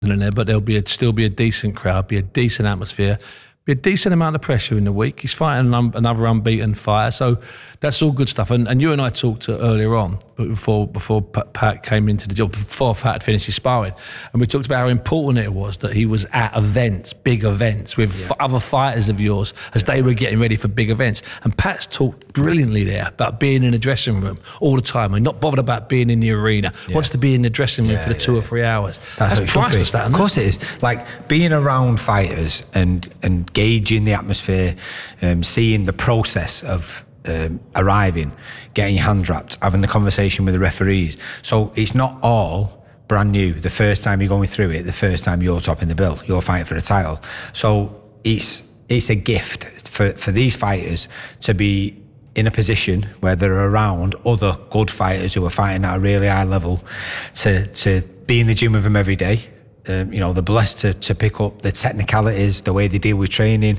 in there, but still be a decent crowd, be a decent atmosphere, be a decent amount of pressure in the week. He's fighting another unbeaten fighter, so that's all good stuff. And you and I talked earlier on, but before Pat came into the job, before Pat had finished his sparring, and we talked about how important it was that he was at events, big events, with other fighters of yours as they were getting ready for big events. And Pat's talked brilliantly there about being in the dressing room all the time and not bothered about being in the arena. Wants to be in the dressing room for the 2 or 3 hours. That's priceless, that, isn't it? Of course it is. Like being around fighters and gauging the atmosphere, seeing the process of arriving, getting your hand wrapped, having the conversation with the referees. So it's not all brand new the first time you're going through it, the first time you're topping the bill, you're fighting for the title. So it's a gift for these fighters to be in a position where they're around other good fighters who are fighting at a really high level, to be in the gym with them every day. They're blessed to pick up the technicalities, the way they deal with training,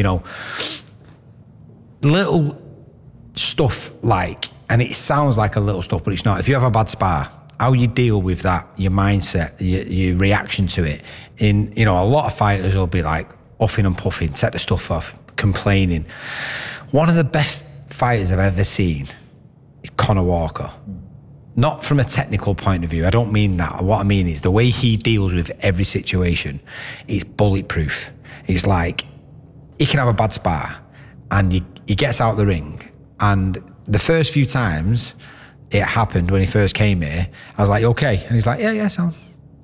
little stuff like, and it sounds like a little stuff, but it's not. If you have a bad spar, how you deal with that, your mindset, your reaction to it. A lot of fighters will be like huffing and puffing, set the stuff off, complaining. One of the best fighters I've ever seen is Conor Walker. Not from a technical point of view. I don't mean that. What I mean is the way he deals with every situation is bulletproof. It's like he can have a bad spar and he gets out of the ring, and the first few times it happened when he first came here, I was like, okay? And he's like, yeah, sound.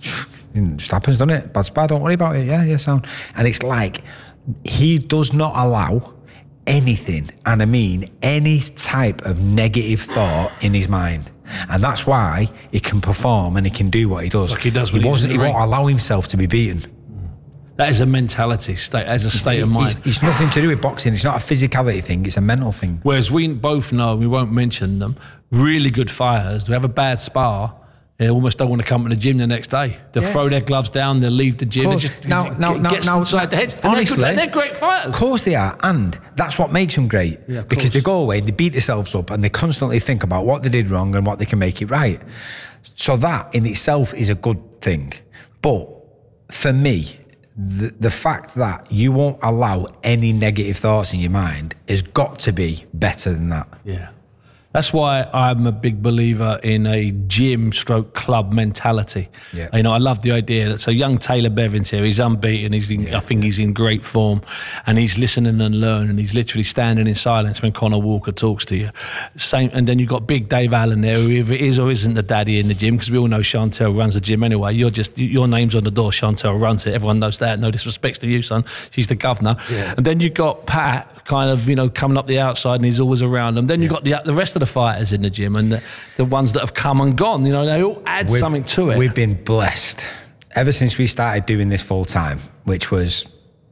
It just happens, doesn't it? Bad spar, don't worry about it. Yeah, sound. And it's like he does not allow anything, and I mean any type of negative thought in his mind. And that's why he can perform and he can do what he does. Like he does when he won't allow himself to be beaten. That is a mentality state, as a state of mind. It's nothing to do with boxing. It's not a physicality thing. It's a mental thing. Whereas we both know, we won't mention them, really good fighters who have a bad spar, they almost don't want to come to the gym the next day. They'll throw their gloves down, they'll leave the gym. They just now, inside the heads. Honestly, they're great fighters. Of course they are, and that's what makes them great. Yeah, because they go away, they beat themselves up, and they constantly think about what they did wrong and what they can make it right. So that in itself is a good thing. But for me, the fact that you won't allow any negative thoughts in your mind has got to be better than that. Yeah. That's why I'm a big believer in a gym/club mentality. Yeah. I love the idea that, so young Taylor Bevins here, he's unbeaten, I think he's in great form, and he's listening and learning. He's literally standing in silence when Conor Walker talks to you. And then you've got big Dave Allen there, who either is or isn't the daddy in the gym, because we all know Chantel runs the gym anyway. Your name's on the door, Chantel runs it. Everyone knows that. No disrespect to you, son. She's the governor. Yeah. And then you've got Pat kind of, coming up the outside, and he's always around them. Then you've got the rest of the fighters in the gym, and the ones that have come and gone, they all add something to it. We've been blessed ever since we started doing this full time, which was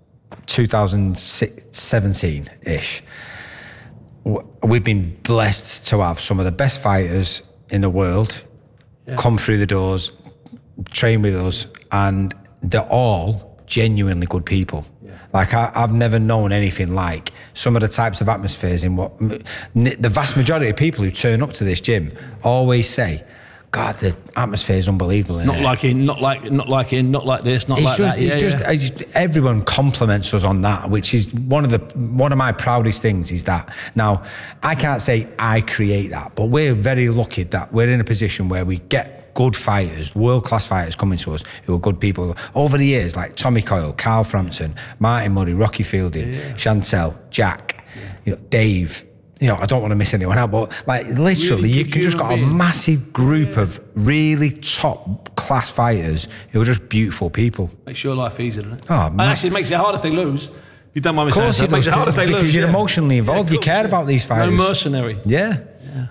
2017-ish. We've been blessed to have some of the best fighters in the world come through the doors, train with us, and they're all genuinely good people. Like I've never known anything like some of the types of atmospheres in what the vast majority of people who turn up to this gym always say, God, the atmosphere is unbelievable. Not like this, not like that. It's just everyone compliments us on that, which is one of my proudest things. Is that now I can't say I create that, but we're very lucky that we're in a position where we get good fighters, world-class fighters coming to us who are good people. Over the years, like Tommy Coyle, Carl Frampton, Martin Murray, Rocky Fielding, Chantel, Jack, Dave. I don't want to miss anyone out, but like literally, you can just got a massive group of really top-class fighters who are just beautiful people. Makes your life easier, doesn't it? Oh, and actually, it makes it harder if they lose. You don't mind me saying so. It makes it harder if they lose. Because you're emotionally involved. You care about these fighters. No mercenary. Yeah.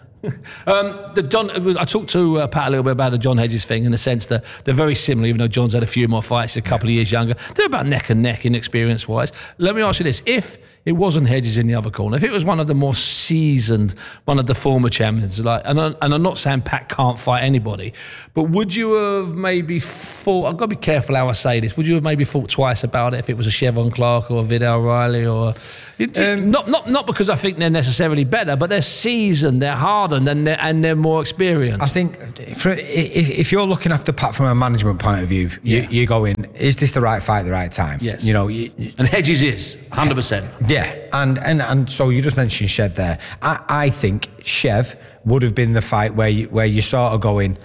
I talked to Pat a little bit about the John Hedges thing, in the sense that they're very similar, even though John's had a few more fights, a couple of years younger. They're about neck and neck in experience-wise. Let me ask you this. If it wasn't Hedges in the other corner. If it was one of the more seasoned, one of the former champions, and I'm not saying Pat can't fight anybody, but would you have maybe thought, I've got to be careful how I say this, would you have maybe thought twice about it if it was a Chevron Clark or a Vidal Riley or... not because I think they're necessarily better, but they're seasoned, they're hardened, and they're more experienced. I think if you're looking after Pat from a management point of view, you go in, is this the right fight at the right time? Yes. And Hedges is 100%. Yeah, and so you just mentioned Chev there. I think Chev would have been the fight where you sort of going,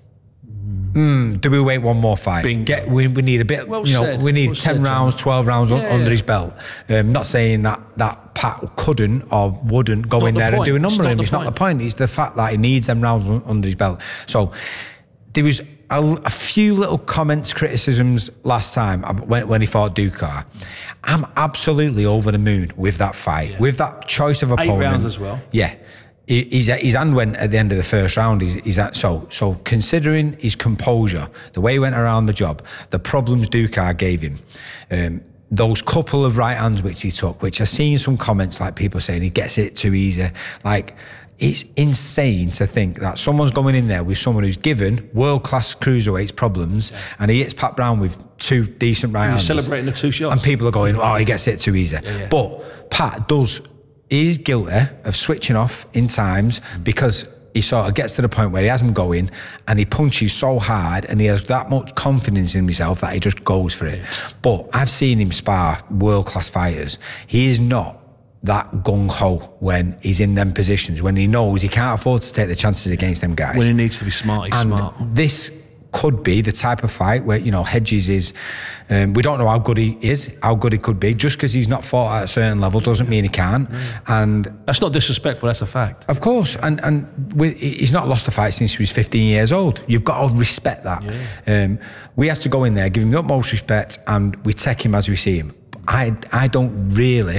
do we wait one more fight? We need a bit. We need 10 rounds, 12 rounds under his belt. Not saying that Pat couldn't or wouldn't go in there and do a number on him. It's not the point. It's the fact that he needs them rounds under his belt. So there was a few little comments, criticisms last time when he fought Ducar. I'm absolutely over the moon with that fight, with that choice of opponent. 8 rounds as well. Yeah. His hand went at the end of the first round. So considering his composure, the way he went around the job, the problems Ducar gave him, those couple of right hands which he took, which I've seen some comments like people saying he gets it too easy. Like, it's insane to think that someone's going in there with someone who's given world-class cruiserweights problems, and he hits Pat Brown with 2 decent right hands. Celebrating the 2 shots. And people are going, he gets it too easy. Yeah. But Pat is guilty of switching off in times because he sort of gets to the point where he has him going and he punches so hard and he has that much confidence in himself that he just goes for it. But I've seen him spar world-class fighters. He is not that gung-ho when he's in them positions, when he knows he can't afford to take the chances against them guys. When he needs to be smart, he's smart. This could be the type of fight where, Hedges is, we don't know how good he is, how good he could be. Just because he's not fought at a certain level doesn't mean he can. And that's not disrespectful, that's a fact. Of course. And he's not lost a fight since he was 15 years old. You've got to respect that. Yeah. We have to go in there, give him the utmost respect, and we take him as we see him. I don't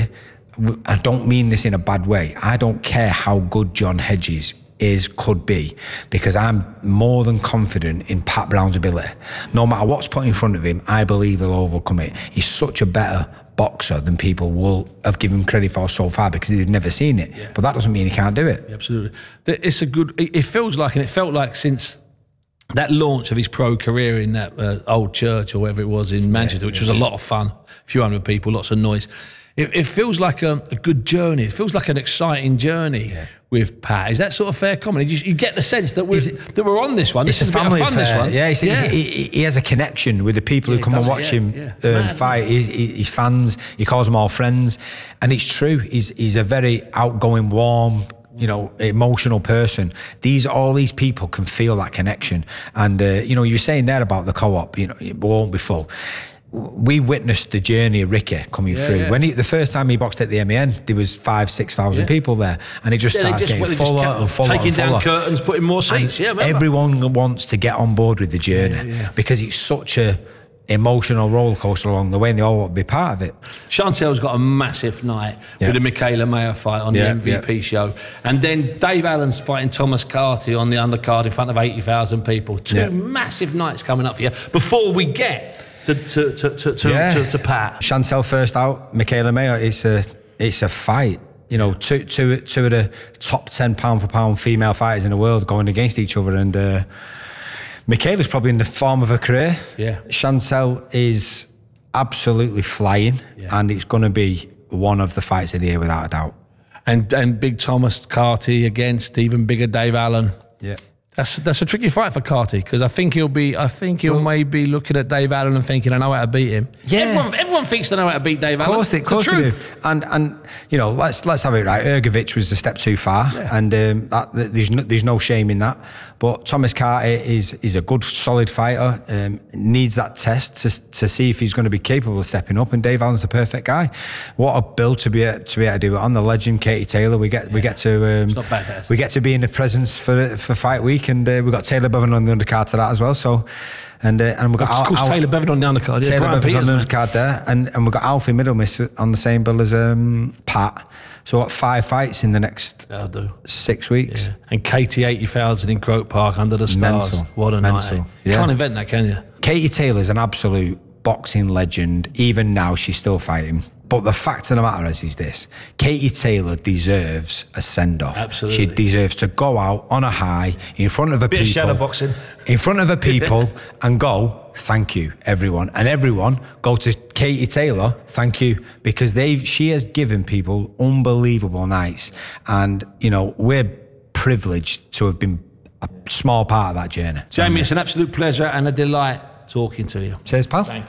mean this in a bad way. I don't care how good John Hedges could be, because I'm more than confident in Pat Brown's ability. No matter what's put in front of him, I believe he'll overcome it. He's such a better boxer than people will have given him credit for so far because they've never seen it. Yeah. But that doesn't mean he can't do it. Absolutely. It feels like, and it felt like since that launch of his pro career in that old church or wherever it was in Manchester, which was a lot of fun, a few hundred people, lots of noise. It feels like a good journey. It feels like an exciting journey with Pat. Is that sort of fair comment? You get the sense that we're on this one. This is a family fun. This one, he has a connection with the people who come and watch him fight. His fans. He calls them all friends, and it's true. He's a very outgoing, warm, emotional person. All these people can feel that connection. And you were saying there about the co-op. It won't be full. We witnessed the journey of Ricky coming through. Yeah. When the first time he boxed at the MEN, there was 5,000-6,000 people there, and it just starts getting fuller and fuller. Taking and fuller. down curtains, putting more seats. Everyone wants to get on board with the journey because it's such a emotional roller coaster along the way, and they all want to be part of it. Chantel's got a massive night with the Michaela Mayer fight on the MVP show, and then Dave Allen's fighting Thomas Carty on the undercard in front of 80,000 people. Two massive nights coming up for you before we get to Pat. Chantel first out, Michaela Mayer. It's a fight. Two of the top 10 pound for pound female fighters in the world going against each other, and Michaela's probably in the form of her career. Yeah. Chantel is absolutely flying, and it's going to be one of the fights of the year without a doubt. And big Thomas Carty against even bigger Dave Allen. Yeah. That's a tricky fight for Carty, because I think he'll maybe looking at Dave Allen and thinking, I know how to beat him. Yeah. Everyone thinks they know how to beat Dave Allen. Of course they do. And let's have it right. Ergovic was a step too far, and there's no shame in that. But Thomas Carty is a good, solid fighter. Needs that test to see if he's going to be capable of stepping up. And Dave Allen's the perfect guy. What a build to be able to do it on. The legend Katie Taylor. We get to be in the presence for fight week. And we've got Taylor Bevan on the undercard to that as well. So, and we've got Taylor Bevan on the undercard. Yeah, Taylor Bevan on the undercard there, and we've got Alfie Middlemiss on the same bill as Pat. So we've got 5 fights in the next 6 weeks. Yeah. And Katie 80,000 in Croke Park under the stars. Mental. What a night! You can't invent that, can you? Katie Taylor's an absolute boxing legend. Even now, she's still fighting. But the fact of the matter is this: Katie Taylor deserves a send-off. Absolutely. She deserves to go out on a high in front of her people. Shadow boxing. In front of her people and go, thank you, everyone. And everyone go to Katie Taylor, thank you, because she has given people unbelievable nights. And, you know, we're privileged to have been a small part of that journey. Jamie, it's an absolute pleasure and a delight talking to you. Cheers, pal.